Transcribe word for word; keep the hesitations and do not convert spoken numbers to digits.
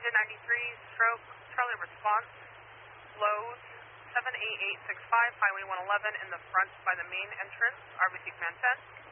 engine ninety-three, stroke, Charlie response, lows seven eight eight six five, Highway one eleven in the front by the main entrance, R B C Command ten.